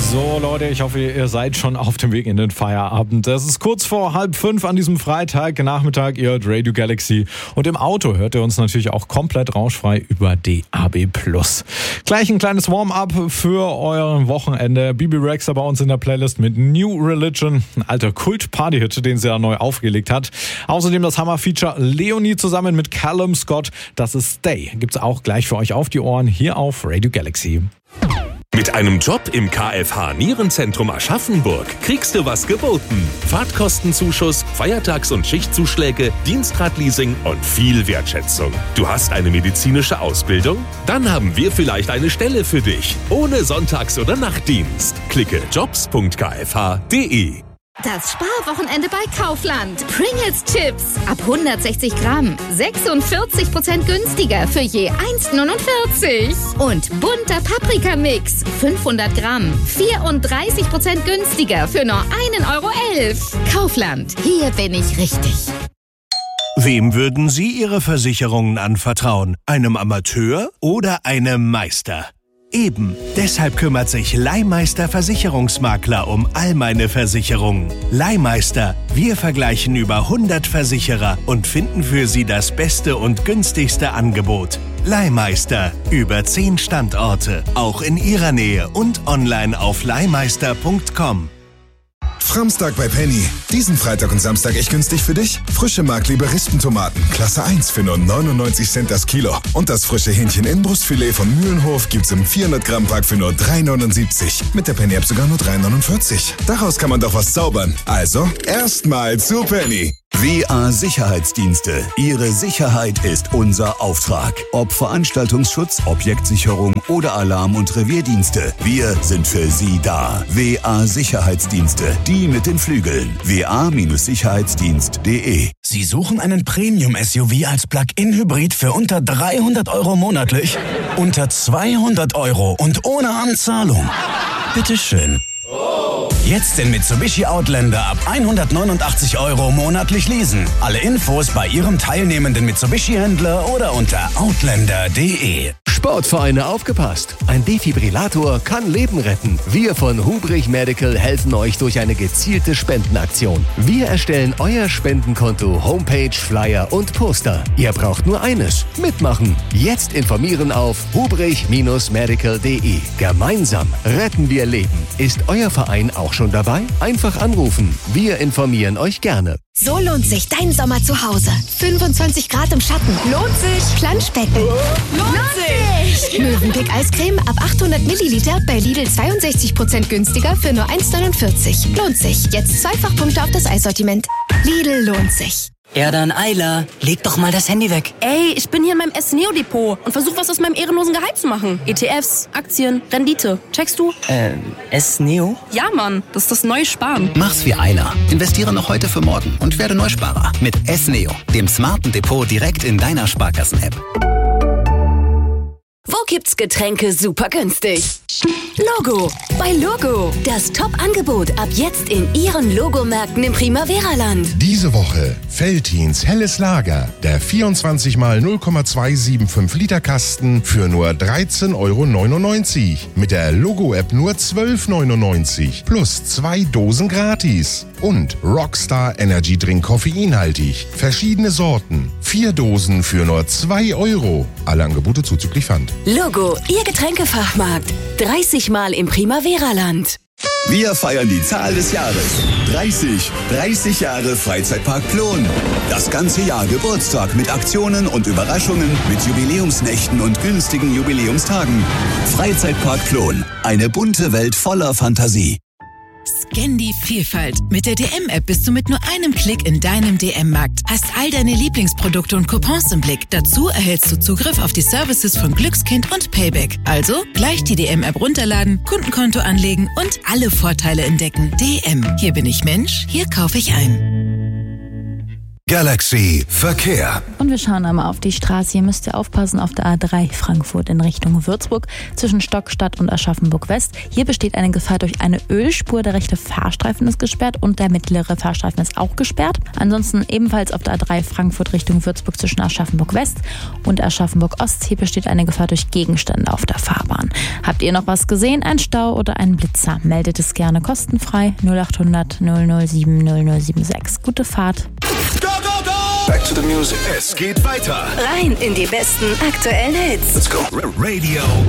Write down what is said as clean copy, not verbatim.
So Leute, ich hoffe, ihr seid schon auf dem Weg in den Feierabend. Es ist kurz vor 4:30 an diesem Freitagnachmittag. Ihr hört Radio Galaxy und im Auto hört ihr uns natürlich auch komplett rauschfrei über DAB+. Gleich ein kleines Warm-up für euer Wochenende. Bibi Rexha bei uns in der Playlist mit New Religion, ein alter Kult-Party-Hit, den sie da neu aufgelegt hat. Außerdem das Hammer-Feature Leonie zusammen mit Callum Scott. Das ist Stay. Gibt's auch gleich für euch auf die Ohren hier auf Radio Galaxy. Mit einem Job im KFH Nierenzentrum Aschaffenburg kriegst du was geboten. Fahrtkostenzuschuss, Feiertags- und Schichtzuschläge, Dienstradleasing und viel Wertschätzung. Du hast eine medizinische Ausbildung? Dann haben wir vielleicht eine Stelle für dich. Ohne Sonntags- oder Nachtdienst. Klicke jobs.kfh.de. Das Sparwochenende bei Kaufland. Pringles Chips ab 160 Gramm. 46% günstiger für je 1,49. Und bunter Paprikamix. 500 Gramm. 34% günstiger für nur 1,11 €. Kaufland. Hier bin ich richtig. Wem würden Sie Ihre Versicherungen anvertrauen? Einem Amateur oder einem Meister? Eben, deshalb kümmert sich Leihmeister Versicherungsmakler um all meine Versicherungen. Leihmeister, wir vergleichen über 100 Versicherer und finden für Sie das beste und günstigste Angebot. Leihmeister, über 10 Standorte, auch in Ihrer Nähe und online auf leihmeister.com. Framstag bei Penny. Diesen Freitag und Samstag echt günstig für dich? Frische Markleber Rispentomaten, Klasse 1 für nur 99 Cent das Kilo. Und das frische Hähnchen-Innenbrustfilet von Mühlenhof gibt's im 400-Gramm-Pack für nur 3,79. Mit der Penny-App sogar nur 3,49. Daraus kann man doch was zaubern. Also, erstmal zu Penny. WA Sicherheitsdienste. Ihre Sicherheit ist unser Auftrag. Ob Veranstaltungsschutz, Objektsicherung oder Alarm- und Revierdienste. Wir sind für Sie da. WA Sicherheitsdienste. Die mit den Flügeln. wa-sicherheitsdienst.de. Sie suchen einen Premium-SUV als Plug-in-Hybrid für unter 300 € monatlich? Unter 200 € und ohne Anzahlung. Bitteschön. Jetzt den Mitsubishi Outlander ab 189 € monatlich leasen. Alle Infos bei Ihrem teilnehmenden Mitsubishi-Händler oder unter outlander.de. Sportvereine aufgepasst. Ein Defibrillator kann Leben retten. Wir von Hubrich Medical helfen euch durch eine gezielte Spendenaktion. Wir erstellen euer Spendenkonto, Homepage, Flyer und Poster. Ihr braucht nur eines: mitmachen. Jetzt informieren auf hubrich-medical.de. Gemeinsam retten wir Leben. Ist euer Verein auch schon dabei? Einfach anrufen. Wir informieren euch gerne. So lohnt sich dein Sommer zu Hause. 25 Grad im Schatten. Lohnt sich. Planschbecken. Lohnt sich. Mövenpick Eiscreme ab 800 Milliliter bei Lidl 62% günstiger für nur 1,49. Lohnt sich. Jetzt Zweifachpunkte auf das Eissortiment. Lidl lohnt sich. Ja dann, Ayla, leg doch mal das Handy weg. Ey, ich bin hier in meinem S-Neo-Depot und versuche was aus meinem ehrenlosen Gehalt zu machen. ETFs, Aktien, Rendite. Checkst du? S-Neo? Ja, Mann, das ist das neue Sparen. Mach's wie Ayla. Investiere noch heute für morgen und werde Neusparer. Mit S-Neo, dem smarten Depot direkt in deiner Sparkassen-App. Wo gibt's Getränke super günstig? Logo. Bei Logo. Das Top-Angebot ab jetzt in Ihren Logomärkten im Primavera-Land. Diese Woche Veltins Helles Lager. Der 24 mal 0,275 Liter Kasten für nur 13,99 €. Mit der Logo-App nur 12,99 € plus 2 Dosen gratis. Und Rockstar Energy Drink koffeinhaltig. Verschiedene Sorten. 4 Dosen für nur 2 €. Alle Angebote zuzüglich Pfand. Logo, Ihr Getränkefachmarkt. 30 Mal im Primavera-Land. Wir feiern die Zahl des Jahres. 30. 30 Jahre Freizeitpark Plon. Das ganze Jahr Geburtstag mit Aktionen und Überraschungen, mit Jubiläumsnächten und günstigen Jubiläumstagen. Freizeitpark Plon. Eine bunte Welt voller Fantasie. Scan die Vielfalt. Mit der DM-App bist du mit nur einem Klick in deinem DM-Markt. Hast all deine Lieblingsprodukte und Coupons im Blick. Dazu erhältst du Zugriff auf die Services von Glückskind und Payback. Also gleich die DM-App runterladen, Kundenkonto anlegen und alle Vorteile entdecken. DM. Hier bin ich Mensch, hier kaufe ich ein. Galaxy Verkehr. Und wir schauen einmal auf die Straße. Hier müsst ihr aufpassen auf der A3 Frankfurt in Richtung Würzburg zwischen Stockstadt und Aschaffenburg West. Hier besteht eine Gefahr durch eine Ölspur. Der rechte Fahrstreifen ist gesperrt und der mittlere Fahrstreifen ist auch gesperrt. Ansonsten ebenfalls auf der A3 Frankfurt Richtung Würzburg zwischen Aschaffenburg West und Aschaffenburg Ost. Hier besteht eine Gefahr durch Gegenstände auf der Fahrbahn. Habt ihr noch was gesehen? Ein Stau oder einen Blitzer? Meldet es gerne kostenfrei 0800 007 0076. Gute Fahrt. Back to the music. Es geht weiter. Rein in die besten aktuellen Hits. Let's go. Radio